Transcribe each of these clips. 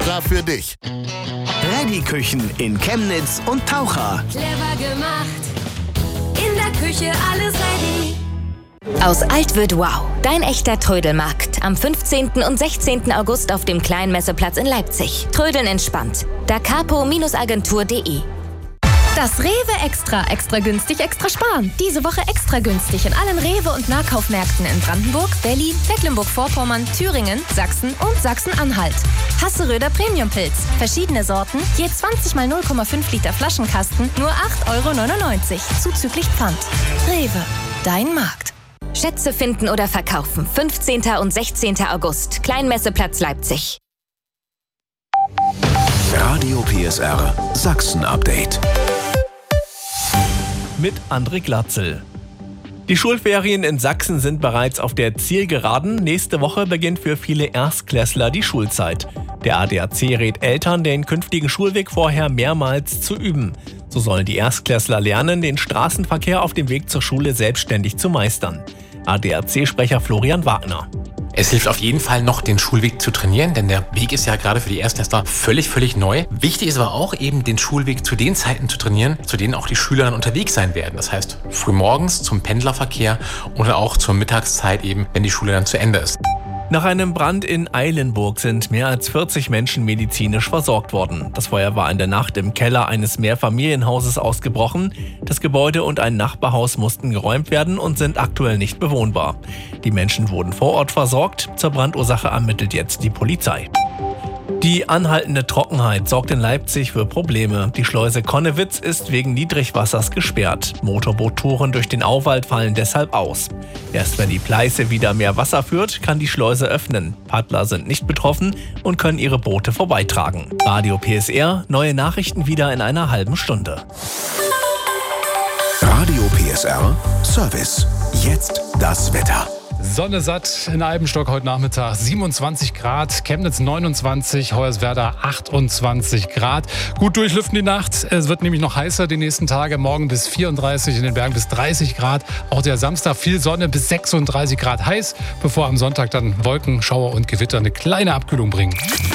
extra für dich. Reddy-Küchen in Chemnitz und Taucher. Clever gemacht, in der Küche alles ready. Aus Alt wird wow, dein echter Trödelmarkt. Am 15. und 16. August auf dem kleinen Messeplatz in Leipzig. Trödeln entspannt. dacapo-agentur.de. Das Rewe Extra günstig, extra sparen. Diese Woche extra günstig in allen Rewe- und Nahkaufmärkten in Brandenburg, Berlin, Mecklenburg-Vorpommern, Thüringen, Sachsen und Sachsen-Anhalt. Hasseröder Premiumpilz. Verschiedene Sorten, je 20 mal 0,5 Liter Flaschenkasten, nur 8,99 €, zuzüglich Pfand. Rewe, dein Markt. Schätze finden oder verkaufen. 15. und 16. August. Kleinmesseplatz Leipzig. Radio PSR Sachsen-Update. Mit André Glatzel. Die Schulferien in Sachsen sind bereits auf der Zielgeraden. Nächste Woche beginnt für viele Erstklässler die Schulzeit. Der ADAC rät Eltern, den künftigen Schulweg vorher mehrmals zu üben. So sollen die Erstklässler lernen, den Straßenverkehr auf dem Weg zur Schule selbstständig zu meistern. ADAC-Sprecher Florian Wagner. Es hilft auf jeden Fall noch, den Schulweg zu trainieren, denn der Weg ist ja gerade für die Erstklässler völlig neu. Wichtig ist aber auch eben, den Schulweg zu den Zeiten zu trainieren, zu denen auch die Schüler dann unterwegs sein werden. Das heißt, frühmorgens zum Pendlerverkehr oder auch zur Mittagszeit eben, wenn die Schule dann zu Ende ist. Nach einem Brand in Eilenburg sind mehr als 40 Menschen medizinisch versorgt worden. Das Feuer war in der Nacht im Keller eines Mehrfamilienhauses ausgebrochen. Das Gebäude und ein Nachbarhaus mussten geräumt werden und sind aktuell nicht bewohnbar. Die Menschen wurden vor Ort versorgt. Zur Brandursache ermittelt jetzt die Polizei. Die anhaltende Trockenheit sorgt in Leipzig für Probleme. Die Schleuse Connewitz ist wegen Niedrigwassers gesperrt. Motorboottouren durch den Auwald fallen deshalb aus. Erst wenn die Pleiße wieder mehr Wasser führt, kann die Schleuse öffnen. Paddler sind nicht betroffen und können ihre Boote vorbeitragen. Radio PSR, neue Nachrichten wieder in einer halben Stunde. Radio PSR Service. Jetzt das Wetter. Sonne satt in Eibenstock heute Nachmittag, 27 Grad, Chemnitz 29, Hoyerswerda 28 Grad. Gut durchlüften die Nacht, es wird nämlich noch heißer die nächsten Tage, morgen bis 34, in den Bergen bis 30 Grad. Auch der Samstag viel Sonne bis 36 Grad heiß, bevor am Sonntag dann Wolken, Schauer und Gewitter eine kleine Abkühlung bringen.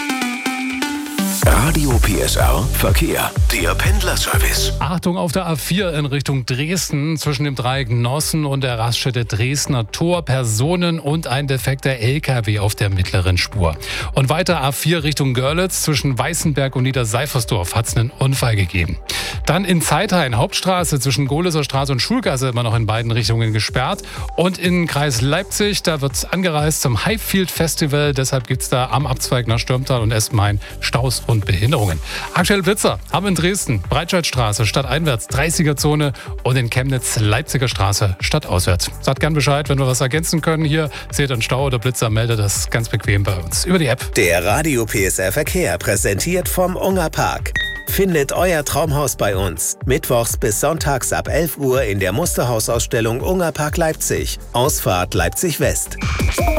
Radio PSR Verkehr, der Pendlerservice. Achtung auf der A4 in Richtung Dresden zwischen dem Dreieck Nossen und der Raststätte Dresdner Tor, Personen und ein defekter LKW auf der mittleren Spur. Und weiter A4 Richtung Görlitz zwischen Weißenberg und Niederseifersdorf hat es einen Unfall gegeben. Dann in Zeithain, Hauptstraße zwischen Gohlisser Straße und Schulgasse immer noch in beiden Richtungen gesperrt. Und in Kreis Leipzig, da wird angereist zum Highfield Festival. Deshalb gibt es da am Abzweig nach Stürmtal und Espenhain Staus und Behinderungen. Aktuell Blitzer haben in Dresden Breitscheidstraße stadteinwärts 30er-Zone und in Chemnitz Leipziger Straße stadtauswärts. Sagt gern Bescheid, wenn wir was ergänzen können. Hier seht ihr einen Stau oder Blitzer, meldet das ganz bequem bei uns über die App. Der Radio PSR Verkehr präsentiert vom Unger Park. Findet euer Traumhaus bei uns. Mittwochs bis sonntags ab 11 Uhr in der Musterhausausstellung Unger Park Leipzig. Ausfahrt Leipzig West.